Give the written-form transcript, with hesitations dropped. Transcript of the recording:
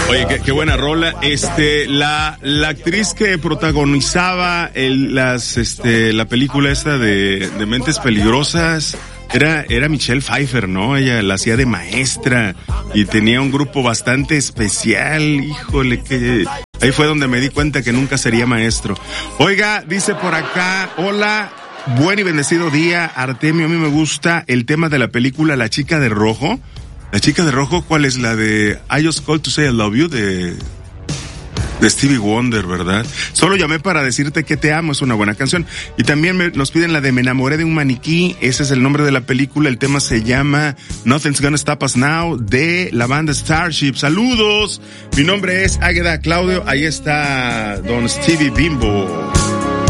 Oye, qué buena rola. La actriz que protagonizaba la película esta de Mentes Peligrosas era Michelle Pfeiffer, ¿no? Ella la hacía de maestra y tenía un grupo bastante especial. Híjole, que ahí fue donde me di cuenta que nunca sería maestro. Oiga, dice por acá, hola, buen y bendecido día, Artemio. A mí me gusta el tema de la película La Chica de Rojo. La Chica de Rojo, ¿cuál es? La de I Just Called to Say I Love You de Stevie Wonder, ¿verdad? Solo llamé para decirte que te amo, es una buena canción. Y también nos piden la de Me enamoré de un maniquí, ese es el nombre de la película, el tema se llama Nothing's Gonna Stop Us Now, de la banda Starship. ¡Saludos! Mi nombre es Águeda Claudio, ahí está don Stevie Bimbo.